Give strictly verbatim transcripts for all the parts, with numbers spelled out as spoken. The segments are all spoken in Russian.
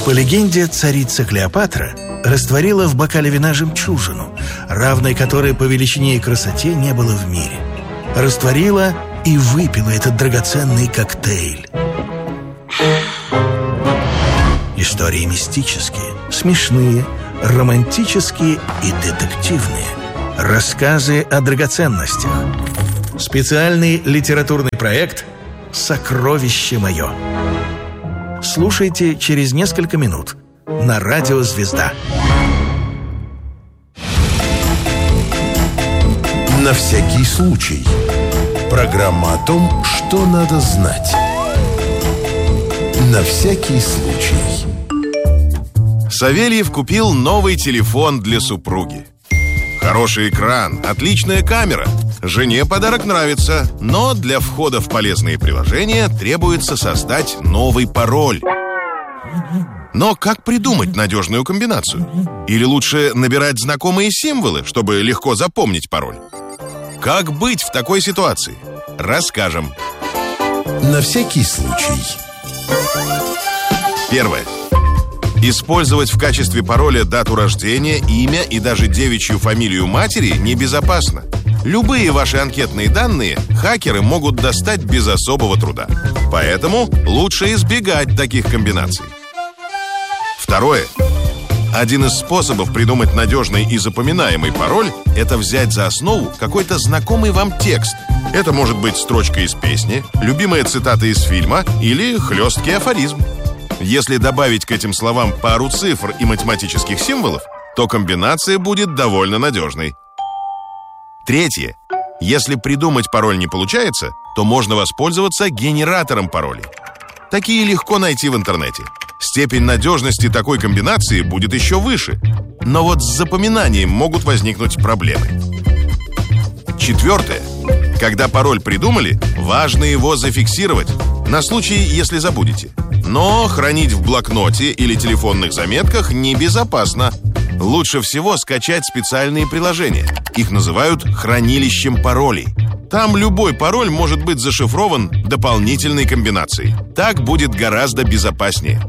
По легенде, царица Клеопатра растворила в бокале вина жемчужину, равной которой по величине и красоте не было в мире. Растворила и выпила этот драгоценный коктейль. Истории мистические, смешные, романтические и детективные. Рассказы о драгоценностях. Специальный литературный проект «Сокровище мое». Слушайте через несколько минут на радио «Звезда». На всякий случай. Программа о том, что надо знать. На всякий случай. Савельев купил новый телефон для супруги. Хороший экран, отличная камера. Жене подарок нравится, но для входа в полезные приложения требуется создать новый пароль. Но как придумать надежную комбинацию? Или лучше набирать знакомые символы, чтобы легко запомнить пароль? Как быть в такой ситуации? Расскажем. На всякий случай. Первое. Использовать в качестве пароля дату рождения, имя и даже девичью фамилию матери небезопасно. Любые ваши анкетные данные хакеры могут достать без особого труда. Поэтому лучше избегать таких комбинаций. Второе. Один из способов придумать надежный и запоминаемый пароль – это взять за основу какой-то знакомый вам текст. Это может быть строчка из песни, любимая цитата из фильма или хлесткий афоризм. Если добавить к этим словам пару цифр и математических символов, то комбинация будет довольно надежной. Третье. Если придумать пароль не получается, то можно воспользоваться генератором паролей. Такие легко найти в интернете. Степень надежности такой комбинации будет еще выше. Но вот с запоминанием могут возникнуть проблемы. Четвертое. Когда пароль придумали, важно его зафиксировать, на случай, если забудете. Но хранить в блокноте или телефонных заметках небезопасно. Лучше всего скачать специальные приложения. Их называют хранилищем паролей. Там любой пароль может быть зашифрован дополнительной комбинацией. Так будет гораздо безопаснее.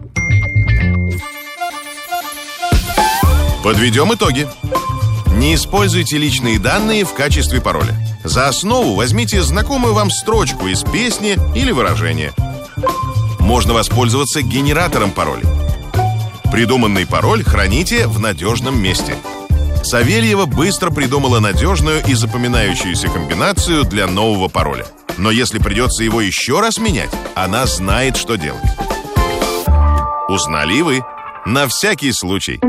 Подведем итоги. Не используйте личные данные в качестве пароля. За основу возьмите знакомую вам строчку из песни или выражения. Можно воспользоваться генератором паролей. Придуманный пароль храните в надежном месте. Савельева быстро придумала надежную и запоминающуюся комбинацию для нового пароля. Но если придется его еще раз менять, она знает, что делать. Узнали и вы. На всякий случай.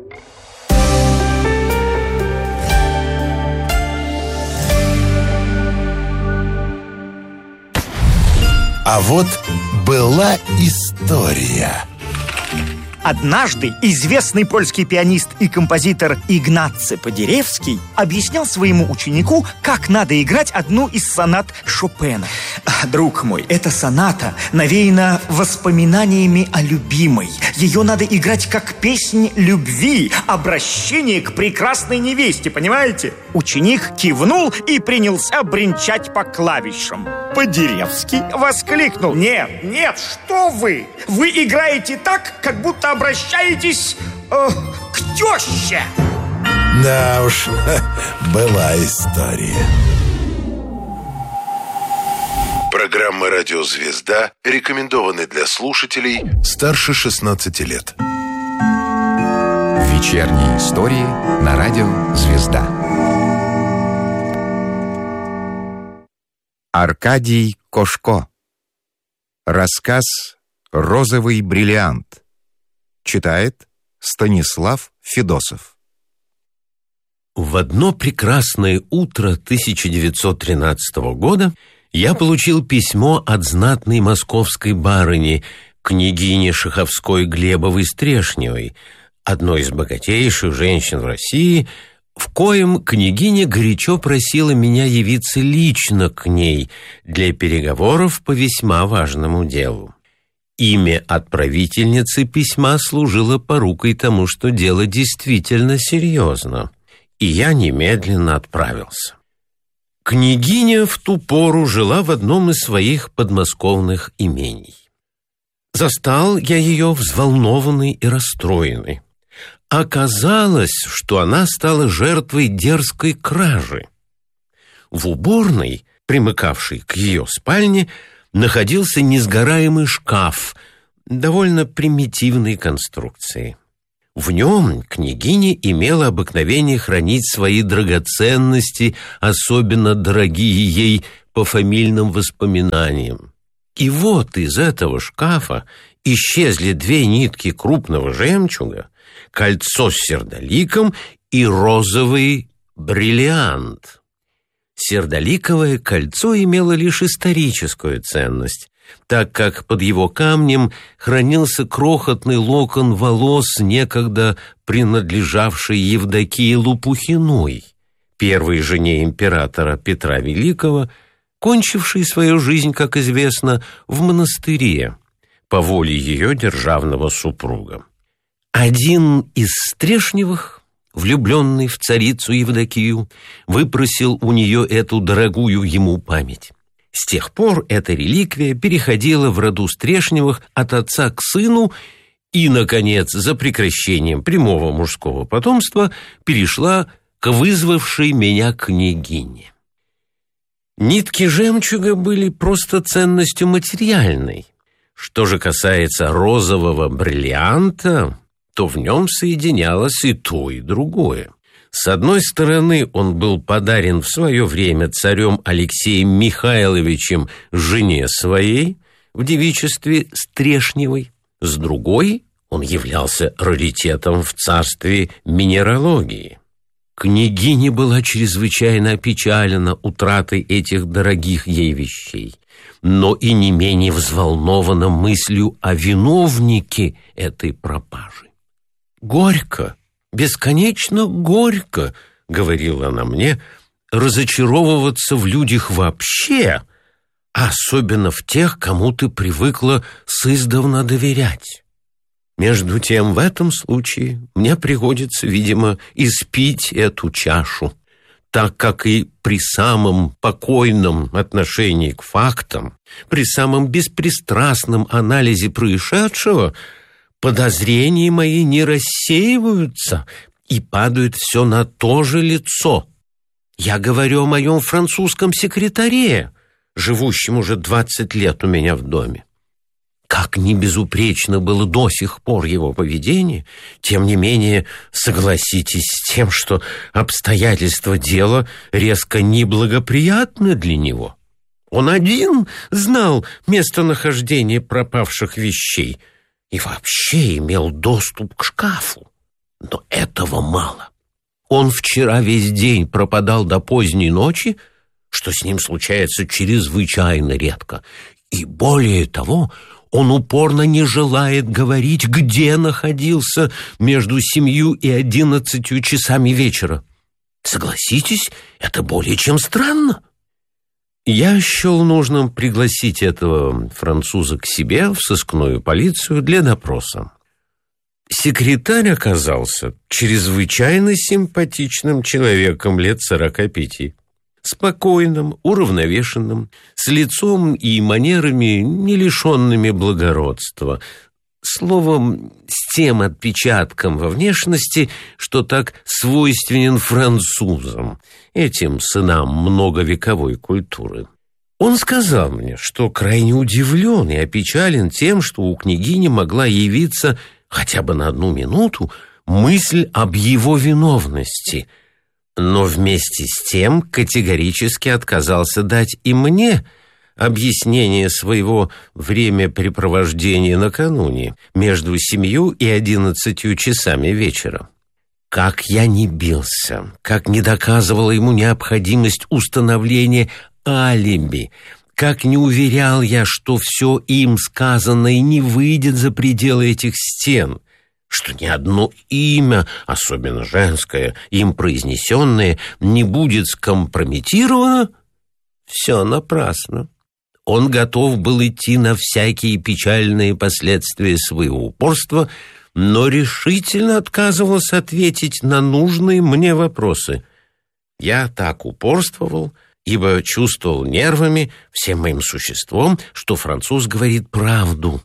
А вот была история. Однажды известный польский пианист и композитор Игнаcy Подеревский объяснял своему ученику, как надо играть одну из сонат Шопена. Друг мой, эта соната навеяна воспоминаниями о любимой. Ее надо играть как песнь любви, обращение к прекрасной невесте, понимаете? Ученик кивнул и принялся бренчать по клавишам. Подеревский воскликнул: «Нет, нет, что вы! Вы играете так, как будто обращаетесь э, к теще!» Да уж, была история. Программа «Радио Звезда» рекомендованы для слушателей старше шестнадцати лет. Вечерние истории на радио «Звезда». Аркадий Кошко. Рассказ «Розовый бриллиант». Читает Станислав Федосов. В одно прекрасное утро тысяча девятьсот тринадцатого года я получил письмо от знатной московской барыни, княгини Шаховской-Глебовой-Стрешневой, одной из богатейших женщин в России, в коем княгиня горячо просила меня явиться лично к ней для переговоров по весьма важному делу. Имя отправительницы письма служило порукой тому, что дело действительно серьезно, и я немедленно отправился. Княгиня в ту пору жила в одном из своих подмосковных имений. Застал я ее взволнованной и расстроенной. Оказалось, что она стала жертвой дерзкой кражи. В уборной, примыкавшей к ее спальне, находился несгораемый шкаф довольно примитивной конструкции. В нем княгиня имела обыкновение хранить свои драгоценности, особенно дорогие ей по фамильным воспоминаниям. И вот из этого шкафа исчезли две нитки крупного жемчуга, кольцо с сердоликом и розовый бриллиант. Сердоликовое кольцо имело лишь историческую ценность, так как под его камнем хранился крохотный локон волос, некогда принадлежавший Евдокии Лопухиной, первой жене императора Петра Великого, кончившей свою жизнь, как известно, в монастыре по воле ее державного супруга. Один из Стрешневых, влюбленный в царицу Евдокию, выпросил у нее эту дорогую ему память. С тех пор эта реликвия переходила в роду Стрешневых от отца к сыну и, наконец, за прекращением прямого мужского потомства перешла к вызвавшей меня княгине. Нитки жемчуга были просто ценностью материальной. Что же касается розового бриллианта, то в нем соединялось и то, и другое. С одной стороны, он был подарен в свое время царем Алексеем Михайловичем жене своей в девичестве Стрешневой. С другой, он являлся раритетом в царстве минералогии. Княгиня была чрезвычайно опечалена утратой этих дорогих ей вещей, но и не менее взволнована мыслью о виновнике этой пропажи. «Горько, бесконечно горько, — говорила она мне, — разочаровываться в людях вообще, а особенно в тех, кому ты привыкла сыздавна доверять. Между тем, в этом случае мне приходится, видимо, испить эту чашу, так как и при самом покойном отношении к фактам, при самом беспристрастном анализе происшедшего, подозрения мои не рассеиваются и падают все на то же лицо. Я говорю о моем французском секретаре, живущем уже двадцать лет у меня в доме. Как ни безупречно было до сих пор его поведение, тем не менее согласитесь с тем, что обстоятельства дела резко неблагоприятны для него. Он один знал местонахождение пропавших вещей и вообще имел доступ к шкафу. Но этого мало. Он вчера весь день пропадал до поздней ночи, что с ним случается чрезвычайно редко, и более того, он упорно не желает говорить, где находился между семью и одиннадцатью часами вечера. Согласитесь, это более чем странно. Я счел нужным пригласить этого француза к себе в сыскную полицию для допроса. Секретарь оказался чрезвычайно симпатичным человеком лет сорока пяти. Спокойным, уравновешенным, с лицом и манерами, не лишенными благородства. Словом, с тем отпечатком во внешности, что так свойственен французам, этим сынам многовековой культуры. Он сказал мне, что крайне удивлен и опечален тем, что у княгини могла явиться хотя бы на одну минуту мысль об его виновности, но вместе с тем категорически отказался дать и мне объяснение своего времяпрепровождения накануне между семью и одиннадцатью часами вечера. Как я ни бился, как не доказывала ему необходимость установления алиби, как не уверял я, что все им сказанное не выйдет за пределы этих стен, что ни одно имя, особенно женское, им произнесенное, не будет скомпрометировано, все напрасно. Он готов был идти на всякие печальные последствия своего упорства, но решительно отказывался ответить на нужные мне вопросы. Я так упорствовал, ибо чувствовал нервами, всем моим существом, что француз говорит правду,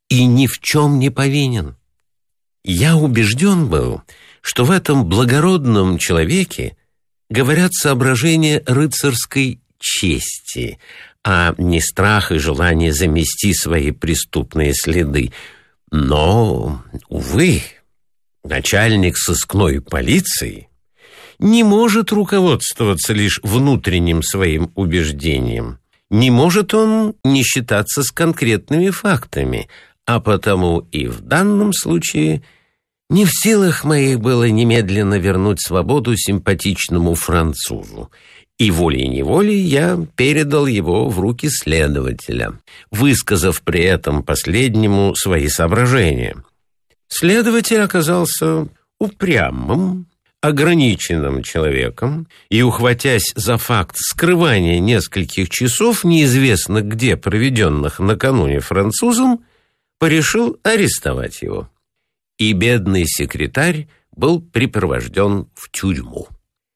и ни в чем не повинен. Я убежден был, что в этом благородном человеке говорят соображения рыцарской чести, а не страх и желание замести свои преступные следы. Но, увы, начальник сыскной полиции не может руководствоваться лишь внутренним своим убеждением. Не может он не считаться с конкретными фактами, а потому и в данном случае не в силах моих было немедленно вернуть свободу симпатичному французу. И волей-неволей я передал его в руки следователя, высказав при этом последнему свои соображения. Следователь оказался упрямым, ограниченным человеком и, ухватясь за факт скрывания нескольких часов, неизвестно где проведенных накануне французом, порешил арестовать его. И бедный секретарь был припровожден в тюрьму.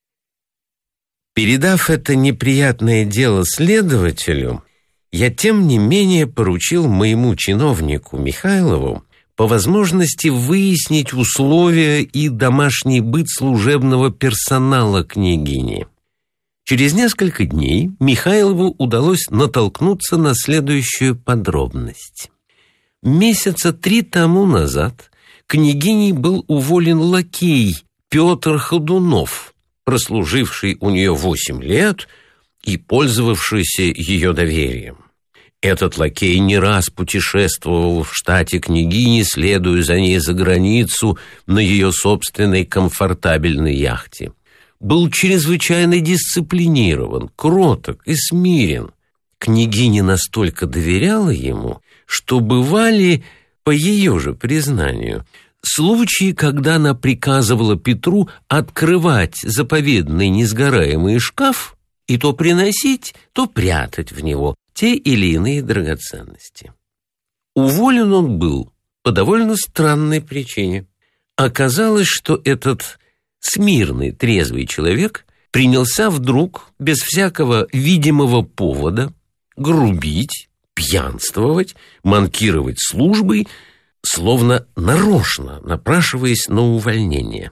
Передав это неприятное дело следователю, я тем не менее поручил моему чиновнику Михайлову по возможности выяснить условия и домашний быт служебного персонала княгини. Через несколько дней Михайлову удалось натолкнуться на следующую подробность. Месяца три тому назад княгиней был уволен лакей Петр Ходунов, прослуживший у нее восемь лет и пользовавшийся ее доверием. Этот лакей не раз путешествовал в штате княгини, следуя за ней за границу на ее собственной комфортабельной яхте. Был чрезвычайно дисциплинирован, кроток и смирен. Княгиня настолько доверяла ему, что бывали, по ее же признанию, случаи, когда она приказывала Петру открывать заповедный несгораемый шкаф и то приносить, то прятать в него те или иные драгоценности. Уволен он был по довольно странной причине. Оказалось, что этот смирный, трезвый человек принялся вдруг, без всякого видимого повода, грубить, пьянствовать, манкировать службой, словно нарочно напрашиваясь на увольнение.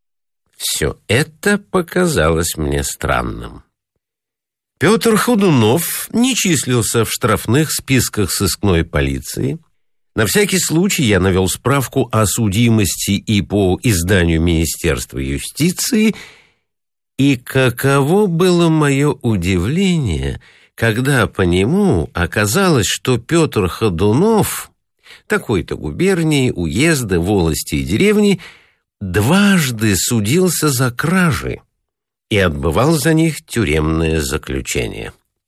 Все это показалось мне странным. Петр Ходунов не числился в штрафных списках сыскной полиции. На всякий случай я навел справку о судимости и по изданию Министерства юстиции, и каково было мое удивление, когда по нему оказалось, что Петр Ходунов, такой-то губернии, уезда, волости и деревни, дважды судился за кражи и отбывал за них тюремное заключение.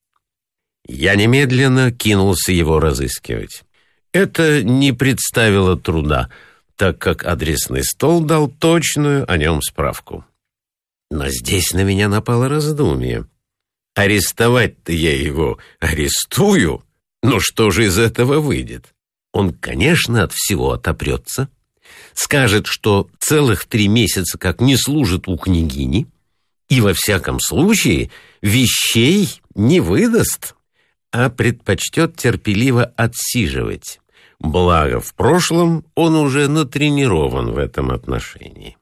Я немедленно кинулся его разыскивать. Это не представило труда, так как адресный стол дал точную о нем справку. Но здесь на меня напало раздумье. Арестовать-то я его арестую, но что же из этого выйдет? Он, конечно, от всего отопрется, скажет, что целых три месяца как не служит у княгини, и во всяком случае вещей не выдаст, а предпочтет терпеливо отсиживать. Благо, в прошлом он уже натренирован в этом отношении.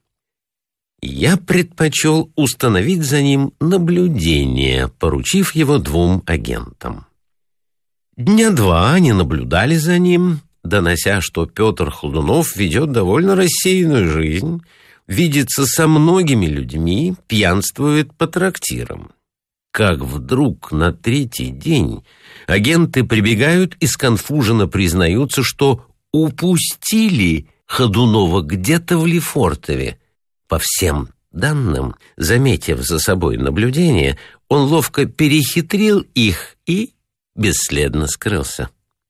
Я предпочел установить за ним наблюдение, поручив его двум агентам. Дня два они наблюдали за ним, донося, что Петр Ходунов ведет довольно рассеянную жизнь, видится со многими людьми, пьянствует по трактирам. Как вдруг на третий день агенты прибегают и сконфуженно признаются, что упустили Ходунова где-то в Лефортове. По всем данным, заметив за собой наблюдение, он ловко перехитрил их и бесследно скрылся.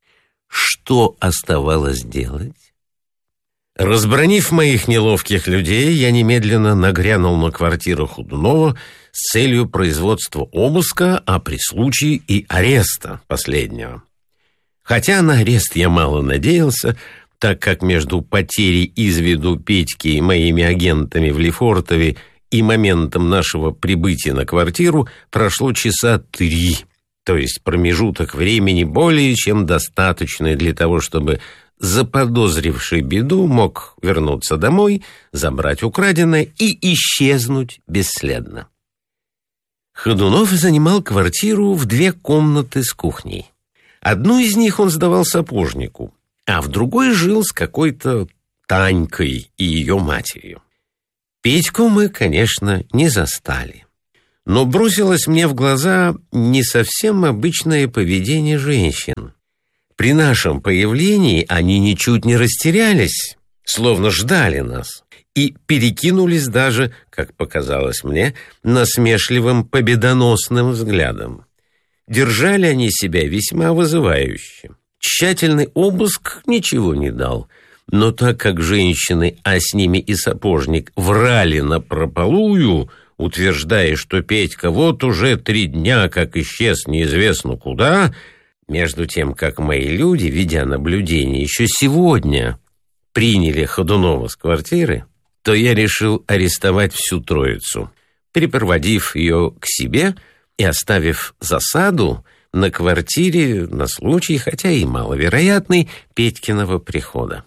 Что оставалось делать? Разбранив моих неловких людей, я немедленно нагрянул на квартиру Ходунова с целью производства обыска, а при случае и ареста последнего. Хотя на арест я мало надеялся, так как между потерей из виду Петьки и моими агентами в Лефортове и моментом нашего прибытия на квартиру прошло часа три, то есть промежуток времени более чем достаточный для того, чтобы заподозривший беду, мог вернуться домой, забрать украденное и исчезнуть бесследно. Ходунов занимал квартиру в две комнаты с кухней. Одну из них он сдавал сапожнику, а в другой жил с какой-то Танькой и ее матерью. Петьку мы, конечно, не застали. Но бросилось мне в глаза не совсем обычное поведение женщин. При нашем появлении они ничуть не растерялись, словно ждали нас, и перекинулись даже, как показалось мне, насмешливым победоносным взглядом. Держали они себя весьма вызывающе. Тщательный обыск ничего не дал, но так как женщины, а с ними и сапожник, врали напропалую, утверждая, что Петька вот уже три дня как исчез неизвестно куда, между тем, как мои люди, ведя наблюдение, еще сегодня приняли Ходунова с квартиры, то я решил арестовать всю троицу, припроводив ее к себе и оставив засаду на квартире на случай, хотя и маловероятный, Петькиного прихода.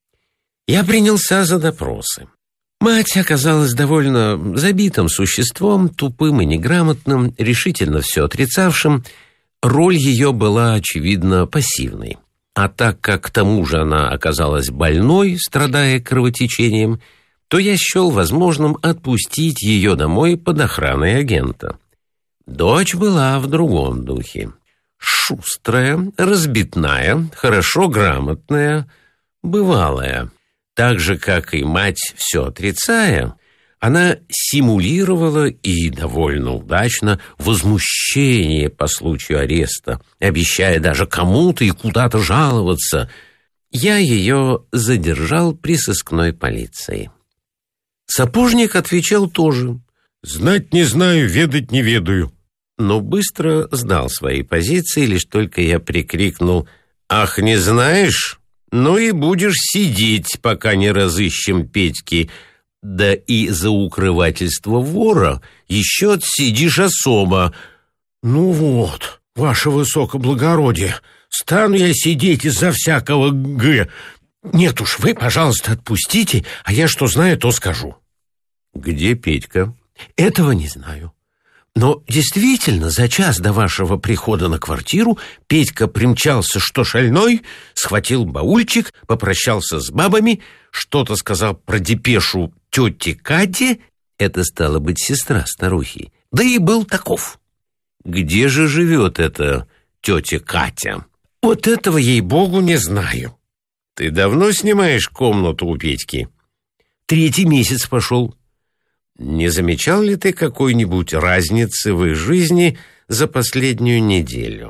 Я принялся за допросы. Мать оказалась довольно забитым существом, тупым и неграмотным, решительно все отрицавшим. Роль ее была, очевидно, пассивной. А так как к тому же она оказалась больной, страдая кровотечением, то я счел возможным отпустить ее домой под охраной агента. Дочь была в другом духе. Шустрая, разбитная, хорошо грамотная, бывалая. Так же, как и мать, все отрицая, она симулировала и довольно удачно возмущение по случаю ареста, обещая даже кому-то и куда-то жаловаться. Я ее задержал при сыскной полиции. Сапожник отвечал тоже: «Знать не знаю, ведать не ведаю». Но быстро сдал свои позиции, лишь только я прикрикнул: «Ах, не знаешь? Ну и будешь сидеть, пока не разыщем Петьки. Да и за укрывательство вора еще отсидишь особо». «Ну вот, ваше высокоблагородие, стану я сидеть из-за всякого г... Нет уж, вы, пожалуйста, отпустите, а я что знаю, то скажу». «Где Петька?» «Этого не знаю. Но действительно, за час до вашего прихода на квартиру Петька примчался, что шальной, схватил баульчик, попрощался с бабами, что-то сказал про депешу тете Кате, это стало быть сестра старухи, да и был таков». «Где же живет эта тетя Катя?» «Вот этого, ей-богу, не знаю». «Ты давно снимаешь комнату у Петьки?» «Третий месяц пошел». «Не замечал ли ты какой-нибудь разницы в их жизни за последнюю неделю?»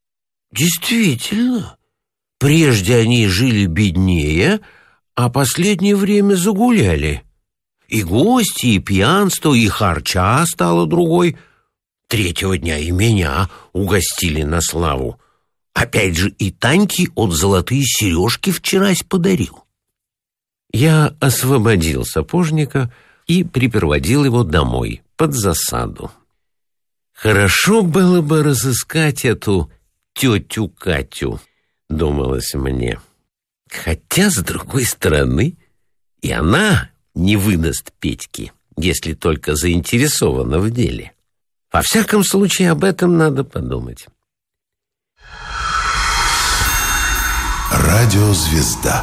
«Действительно. Прежде они жили беднее, а последнее время загуляли. И гости, и пьянство, и харча стало другой. Третьего дня и меня угостили на славу. Опять же и Таньке от золотые сережки вчерась подарил». Я освободил сапожника и припроводил его домой, под засаду. Хорошо было бы разыскать эту тетю Катю, думалось мне. Хотя, с другой стороны, и она не выдаст Петьки, если только заинтересована в деле. Во всяком случае, об этом надо подумать. Радиозвезда.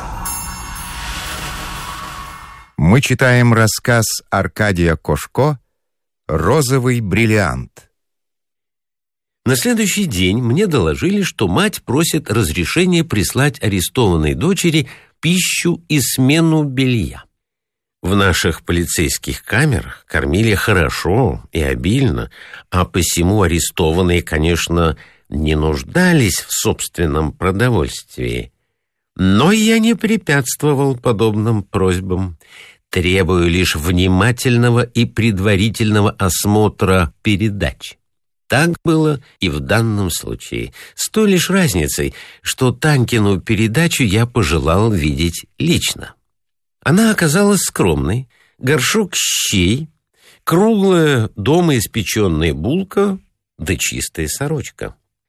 Мы читаем рассказ Аркадия Кошко «Розовый бриллиант». На следующий день мне доложили, что мать просит разрешения прислать арестованной дочери пищу и смену белья. В наших полицейских камерах кормили хорошо и обильно, а посему арестованные, конечно, не нуждались в собственном продовольствии. Но я не препятствовал подобным просьбам, требуя лишь внимательного и предварительного осмотра передач. Так было и в данном случае, с той лишь разницей, что Танькину передачу я пожелал видеть лично. Она оказалась скромной: горшок щей, круглая дома испеченная булка да чистая сорочка.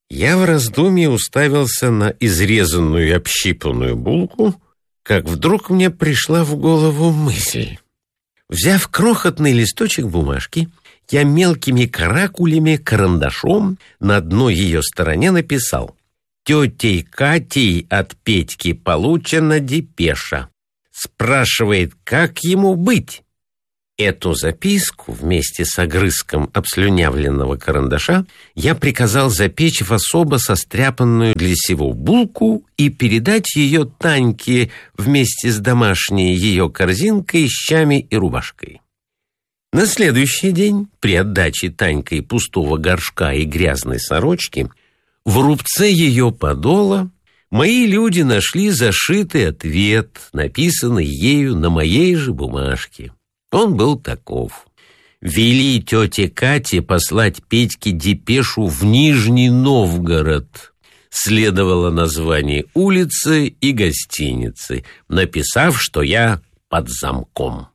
Я в раздумье уставился на изрезанную и общипанную булку, как вдруг мне пришла в голову мысль. Взяв крохотный листочек бумажки, я мелкими каракулями карандашом на одной ее стороне написал: «Тетей Катей от Петьки получена депеша. Спрашивает, как ему быть?» Эту записку вместе с огрызком обслюнявленного карандаша я приказал запечь в особо состряпанную для сего булку и передать ее Таньке вместе с домашней ее корзинкой, щами и рубашкой. На следующий день, при отдаче Танькой пустого горшка и грязной сорочки, в рубце ее подола мои люди нашли зашитый ответ, написанный ею на моей же бумажке. Он был таков: «Вели тете Кате послать Петьке депешу в Нижний Новгород». Следовало название улицы и гостиницы, написав, что я под замком.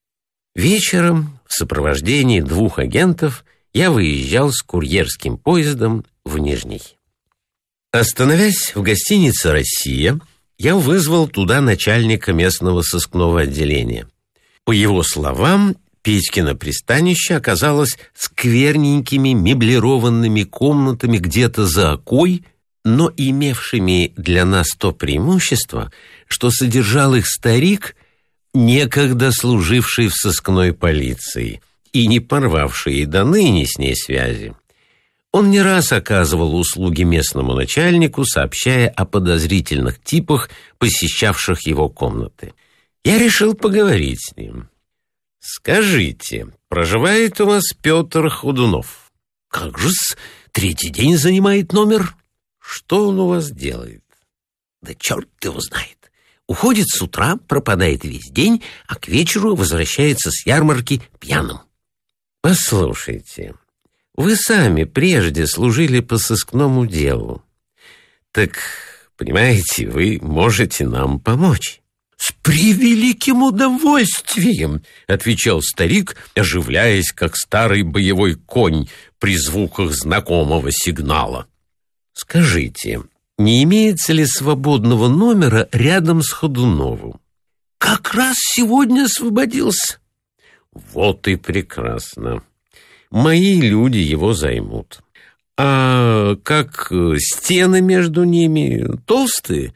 Вечером в сопровождении двух агентов я выезжал с курьерским поездом в Нижний. Остановясь в гостинице «Россия», я вызвал туда начальника местного сыскного отделения. По его словам, Петькино пристанище оказалось скверненькими меблированными комнатами где-то за окой, но имевшими для нас то преимущество, что содержал их старик, некогда служивший в сыскной полиции и не порвавший до ныне с ней связи. Он не раз оказывал услуги местному начальнику, сообщая о подозрительных типах, посещавших его комнаты. Я решил поговорить с ним. «Скажите, проживает у вас Петр Ходунов?» «Как же-с, третий день занимает номер». «Что он у вас делает?» «Да черт его знает. Уходит с утра, пропадает весь день, а к вечеру возвращается с ярмарки пьяным». «Послушайте, вы сами прежде служили по сыскному делу. Так, понимаете, вы можете нам помочь». «С превеликим удовольствием», — отвечал старик, оживляясь, как старый боевой конь при звуках знакомого сигнала. «Скажите, не имеется ли свободного номера рядом с Ходуновым?» «Как раз сегодня освободился». «Вот и прекрасно. Мои люди его займут. А как стены между ними толстые?»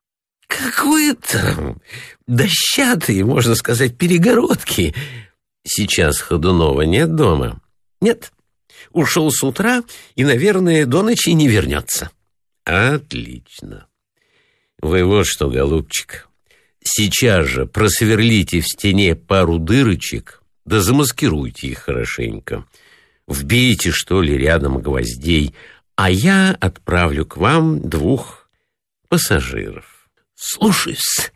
«Какие-то дощатые, можно сказать, перегородки». «Сейчас Ходунова нет дома?» «Нет. Ушел с утра и, наверное, до ночи не вернется». «Отлично. Вы вот что, голубчик, сейчас же просверлите в стене пару дырочек, да замаскируйте их хорошенько. Вбейте, что ли, рядом гвоздей, а я отправлю к вам двух пассажиров». «Слушаюсь».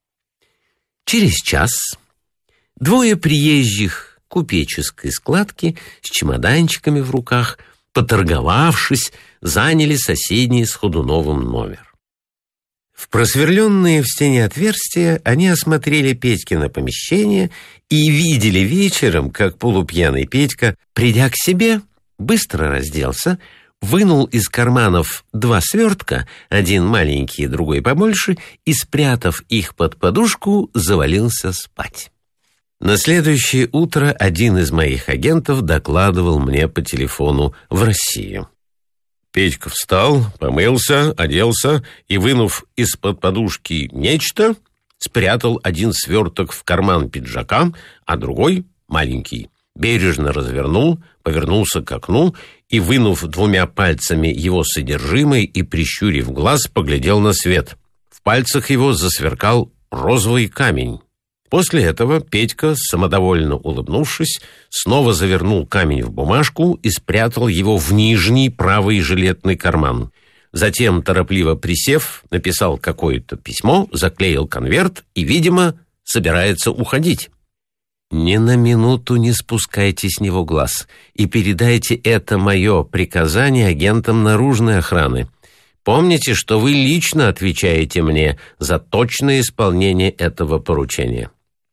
Через час двое приезжих купеческой складки с чемоданчиками в руках, поторговавшись, заняли соседний с Ходуновым номер. В просверленные в стене отверстия они осмотрели Петькино помещение и видели вечером, как полупьяный Петька, придя к себе, быстро разделся, вынул из карманов два свертка, один маленький, другой побольше, и, спрятав их под подушку, завалился спать. На следующее утро один из моих агентов докладывал мне по телефону в Россию. Петька встал, помылся, оделся и, вынув из-под подушки нечто, спрятал один сверток в карман пиджака, а другой, маленький, бережно развернул, повернулся к окну и, вынув двумя пальцами его содержимое и прищурив глаз, поглядел на свет. В пальцах его засверкал розовый камень. После этого Петька, самодовольно улыбнувшись, снова завернул камень в бумажку и спрятал его в нижний правый жилетный карман. Затем, торопливо присев, написал какое-то письмо, заклеил конверт и, видимо, собирается уходить. Ни на минуту не спускайте с него глаз и передайте это мое приказание агентам наружной охраны. Помните, что вы лично отвечаете мне за точное исполнение этого поручения.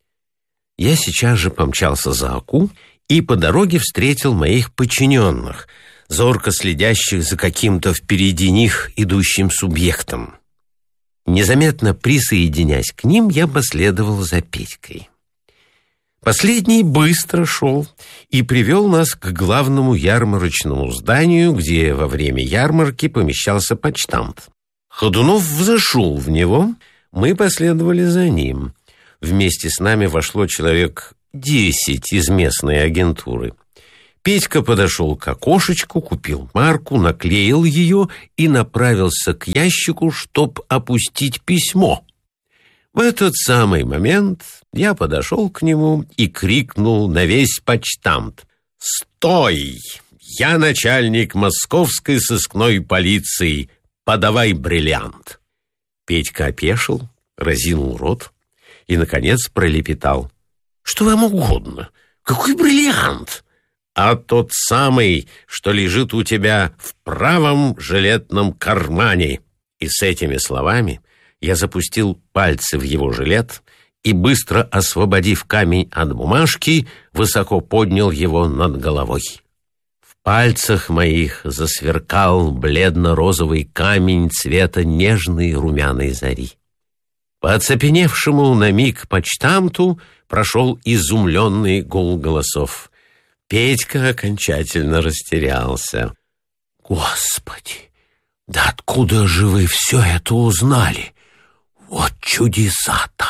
Я сейчас же помчался за Аку и по дороге встретил моих подчиненных, зорко следящих за каким-то впереди них идущим субъектом. Незаметно присоединяясь к ним, я последовал за Петькой. Последний быстро шел и привел нас к главному ярмарочному зданию, где во время ярмарки помещался почтамт. Ходунов взошел в него, мы последовали за ним. Вместе с нами вошло человек десять из местной агентуры. Петька подошел к окошечку, купил марку, наклеил ее и направился к ящику, чтоб опустить письмо. В этот самый момент я подошел к нему и крикнул на весь почтамт: «Стой! Я начальник московской сыскной полиции! Подавай бриллиант!» Петька опешил, разинул рот и, наконец, пролепетал: «Что вам угодно? Какой бриллиант?» «А тот самый, что лежит у тебя в правом жилетном кармане». И с этими словами я запустил пальцы в его жилет и, быстро освободив камень от бумажки, высоко поднял его над головой. В пальцах моих засверкал бледно-розовый камень цвета нежной румяной зари. По оцепеневшему на миг почтамту прошел изумленный гул голосов. Петька окончательно растерялся. «Господи, да откуда же вы все это узнали? Вот чудеса-то!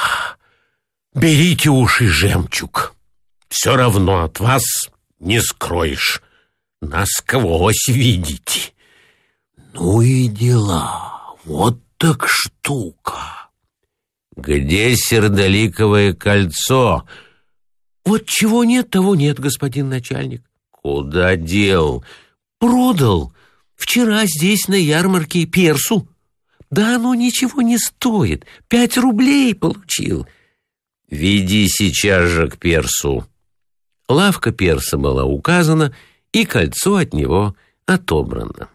Берите уж и жемчуг. Все равно от вас не скроешь. Насквозь видите. Ну и дела. Вот так штука. Где сердоликовое кольцо? Вот чего нет, того нет, господин начальник. Куда дел? Продал. Вчера здесь на ярмарке персу. Да оно ничего не стоит. Пять рублей получил. Веди сейчас же к персу. Лавка перса была указана, и кольцо от него отобрано.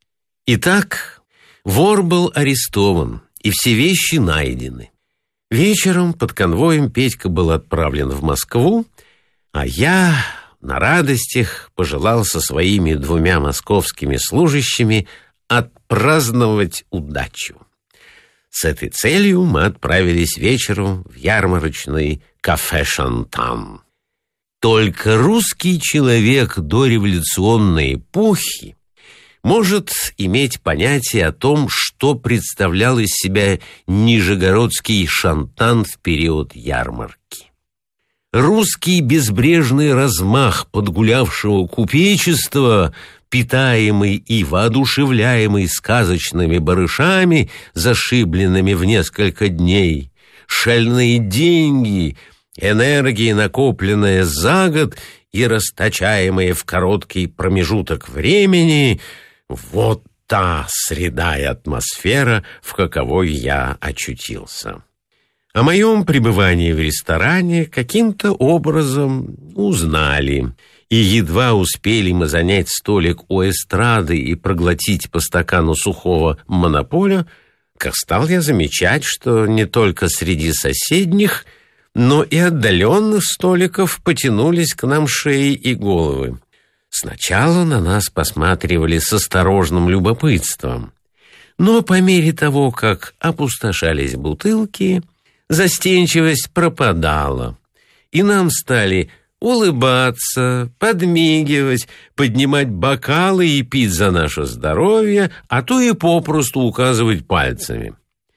Итак, вор был арестован, и все вещи найдены. Вечером под конвоем Петька был отправлен в Москву, а я на радостях пожелал со своими двумя московскими служащими отпраздновать удачу. С этой целью мы отправились вечером в ярмарочный кафе «Шантан». Только русский человек дореволюционной эпохи может иметь понятие о том, что представлял из себя нижегородский «Шантан» в период ярмарки. Русский безбрежный размах подгулявшего купечества, питаемый и воодушевляемый сказочными барышами, зашибленными в несколько дней, шальные деньги, энергия, накопленная за год и расточаемая в короткий промежуток времени — вот та среда и атмосфера, в каковой я очутился. О моем пребывании в ресторане каким-то образом узнали, и едва успели мы занять столик у эстрады и проглотить по стакану сухого монополя, как стал я замечать, что не только среди соседних, но и отдаленных столиков потянулись к нам шеи и головы. Сначала на нас посматривали с осторожным любопытством, но по мере того, как опустошались бутылки, застенчивость пропадала, и нам стали улыбаться, подмигивать, поднимать бокалы и пить за наше здоровье, а то и попросту указывать пальцами.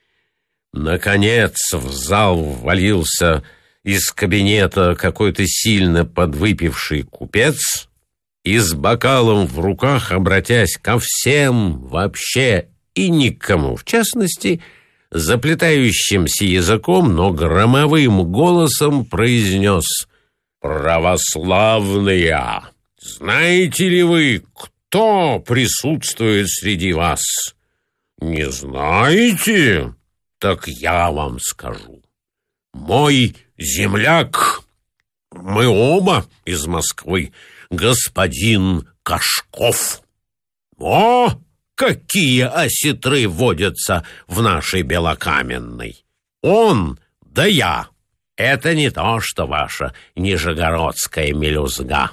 Наконец в зал ввалился из кабинета какой-то сильно подвыпивший купец и с бокалом в руках, обратясь ко всем вообще и никому в частности, заплетающимся языком, но громовым голосом произнес: «Православные, знаете ли вы, кто присутствует среди вас? Не знаете? Так я вам скажу. Мой земляк, мы оба из Москвы, господин Кашков. О, какие осетры водятся в нашей Белокаменной! Он, да я. Это не то, что ваша нижегородская мелюзга.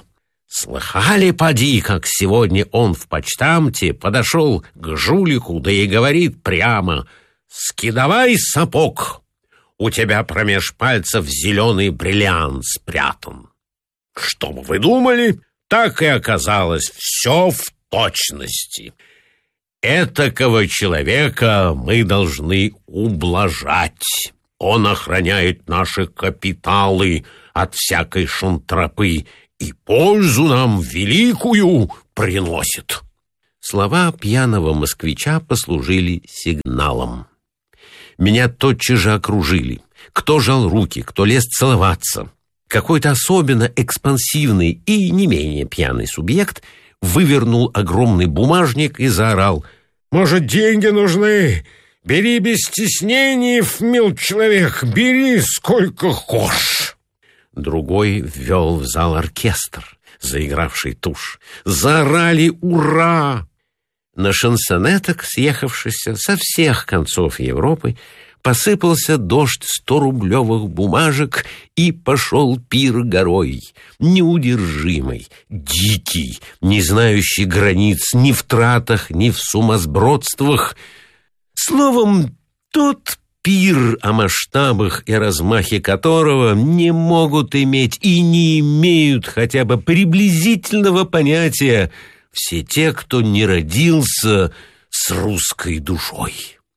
Слыхали, поди, как сегодня он в почтамте подошел к жулику, да и говорит прямо: «Скидавай сапог, у тебя промеж пальцев зеленый бриллиант спрятан». Что бы вы думали? Так и оказалось, все в точности. Этакого человека мы должны ублажать. Он охраняет наши капиталы от всякой шантропы и пользу нам великую приносит. Слова пьяного москвича послужили сигналом. Меня тотчас же окружили. Кто жал руки, кто лез целоваться. Какой-то особенно экспансивный и не менее пьяный субъект вывернул огромный бумажник и заорал: «Может, деньги нужны? Бери без стеснений, мил человек, бери сколько хочешь». Другой ввел в зал оркестр, заигравший тушь. Заорали «Ура!». На шансонеток, съехавшихся со всех концов Европы, посыпался дождь сторублевых бумажек, и пошел пир горой, неудержимый, дикий, не знающий границ ни в тратах, ни в сумасбродствах. Словом, тот пир, о масштабах и размахе которого не могут иметь и не имеют хотя бы приблизительного понятия все те, кто не родился с русской душой.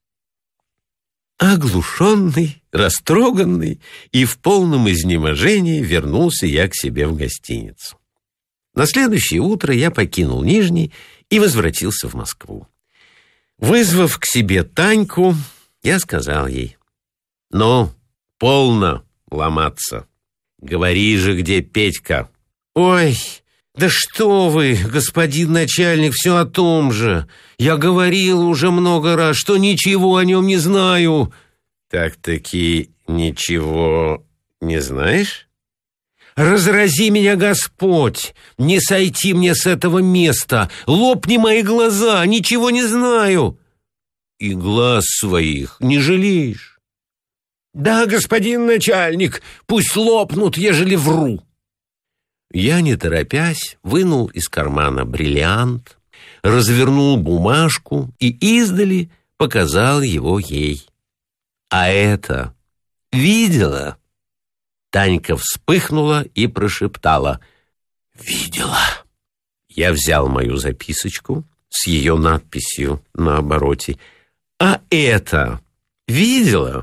Оглушенный, растроганный и в полном изнеможении вернулся я к себе в гостиницу. На следующее утро я покинул Нижний и возвратился в Москву. Вызвав к себе Таньку, я сказал ей: «Ну, полно ломаться. Говори же, где Петька». «Ой, да что вы, господин начальник, все о том же. Я говорил уже много раз, что ничего о нем не знаю». «Так-таки ничего не знаешь?» «Разрази меня, Господь! Не сойти мне с этого места! Лопни мои глаза! Ничего не знаю!» «И глаз своих не жалеешь?» «Да, господин начальник, пусть лопнут, ежели вру». Я, не торопясь, вынул из кармана бриллиант, развернул бумажку и издали показал его ей. «А это видела?» Танька вспыхнула и прошептала: «Видела». Я взял мою записочку с ее надписью на обороте. «А это видела?»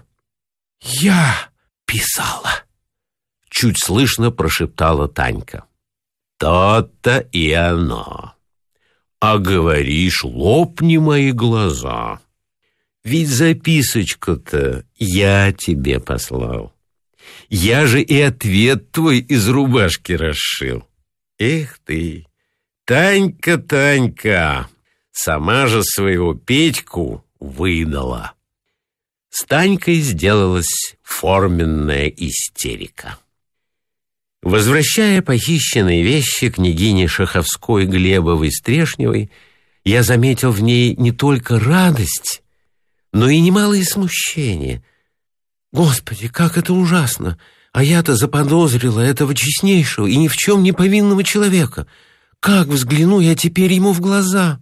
«Я писала», — чуть слышно прошептала Танька. «То-то и оно. А говоришь, лопни мои глаза. Ведь записочку-то я тебе послал. Я же и ответ твой из рубашки расшил. Эх ты, Танька, Танька, сама же своего Петьку выдала». С Танькой сделалась форменная истерика. Возвращая похищенные вещи княгине Шаховской, Глебовой, Стрешневой, я заметил в ней не только радость, но и немалое смущение. Господи, как это ужасно! А я-то заподозрила этого честнейшего и ни в чем не повинного человека. Как взгляну я теперь ему в глаза?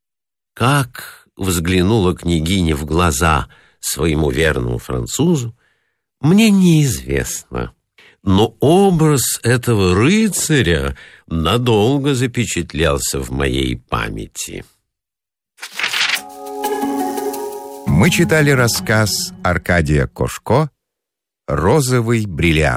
Как взглянула княгиня в глаза своему верному французу, мне неизвестно. Но образ этого рыцаря надолго запечатлелся в моей памяти. Мы читали рассказ Аркадия Кошко «Розовый бриллиант».